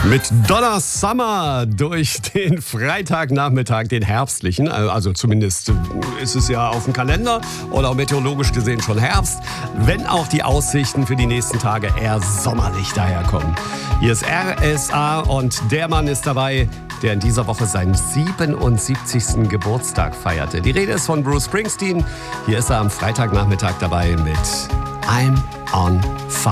Mit Donna Summer durch den Freitagnachmittag, den herbstlichen, also zumindest ist es ja auf dem Kalender oder auch meteorologisch gesehen schon Herbst, wenn auch die Aussichten für die nächsten Tage eher sommerlich daherkommen. Hier ist RSA und der Mann ist dabei, der in dieser Woche seinen 77. Geburtstag feierte. Die Rede ist von Bruce Springsteen. Hier ist er am Freitagnachmittag dabei mit I'm on Fire.